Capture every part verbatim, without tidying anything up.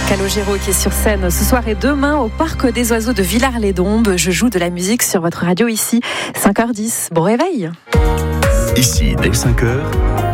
Calogero qui est sur scène ce soir et demain au Parc des Oiseaux de Villars-les-Dombes. Je joue de la musique sur votre radio ici, cinq heures dix. Bon réveil. Ici, dès cinq heures,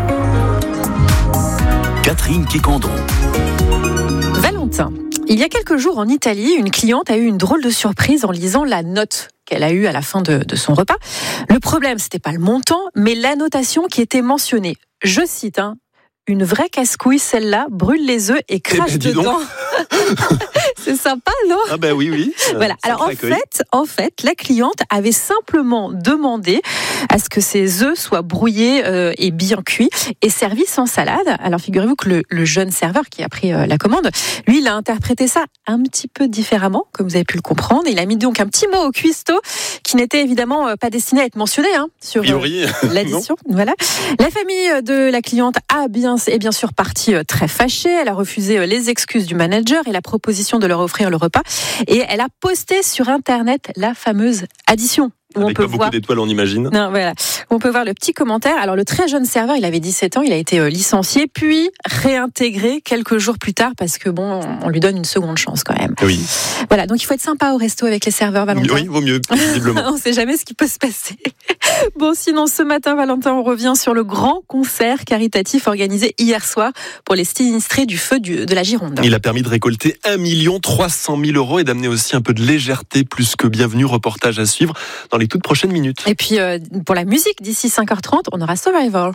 Catherine Quécandon. Valentin, il y a quelques jours en Italie, une cliente a eu une drôle de surprise en lisant la note qu'elle a eue à la fin de, de son repas. Le problème, c'était pas le montant, mais l'annotation qui était mentionnée. Je cite, hein, une vraie casse-couille, celle-là, brûle les œufs et crache eh ben, dedans. C'est sympa, non ? Ah ben oui, oui. Voilà. Alors en fait, en fait, la cliente avait simplement demandé à ce que ses œufs soient brouillés euh, et bien cuits et servis sans salade. Alors figurez-vous que le, le jeune serveur qui a pris euh, la commande, lui, il a interprété ça un petit peu différemment, comme vous avez pu le comprendre. Il a mis donc un petit mot au cuistot qui n'était évidemment euh, pas destiné à être mentionné hein, sur euh, l'addition. Voilà. La famille de la cliente a bien, est bien sûr partie euh, très fâchée. Elle a refusé euh, les excuses du manager et la proposition de leur offrir le repas. Et elle a posté sur Internet la fameuse addition. Où Avec on peut pas beaucoup voir... d'étoiles, on imagine. Non, voilà. On peut voir le petit commentaire. Alors, le très jeune serveur, il avait dix-sept ans, il a été euh, licencié, puis réintégré quelques jours plus tard parce que, bon, on lui donne une seconde chance quand même. Oui. Voilà, donc il faut être sympa au resto avec les serveurs, Valentin. Oui, vaut mieux, visiblement. On ne sait jamais ce qui peut se passer. Bon, sinon, ce matin, Valentin, on revient sur le grand concert caritatif organisé hier soir pour les sinistrés du feu du, de la Gironde. Il a permis de récolter un million trois cent mille euros et d'amener aussi un peu de légèreté plus que bienvenue. Reportage à suivre dans les toutes prochaines minutes. Et puis, euh, pour la musique, d'ici cinq heures trente, on aura Survivor.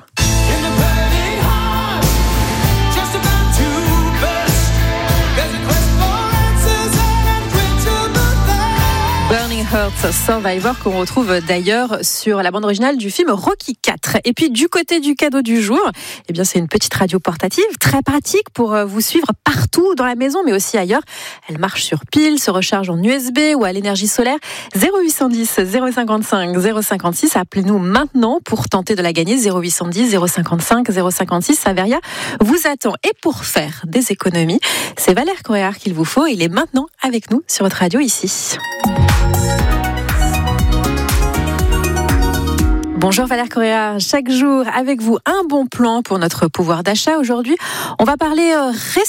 Burning Hearts, Survivor, qu'on retrouve d'ailleurs sur la bande originale du film Rocky quatre. Et puis du côté du cadeau du jour, eh bien c'est une petite radio portative très pratique pour vous suivre partout dans la maison, mais aussi ailleurs. Elle marche sur pile, se recharge en U S B ou à l'énergie solaire. zéro huit cent dix, zéro cinquante-cinq, zéro cinquante-six. Appelez-nous maintenant pour tenter de la gagner. zéro huit cent dix, zéro cinquante-cinq, zéro cinquante-six. Saveria vous attend. Et pour faire des économies, c'est Valère Coréard qu'il vous faut. Il est maintenant avec nous sur votre radio ici. Bonjour Valère Coréard, chaque jour avec vous un bon plan pour notre pouvoir d'achat. Aujourd'hui, on va parler euh,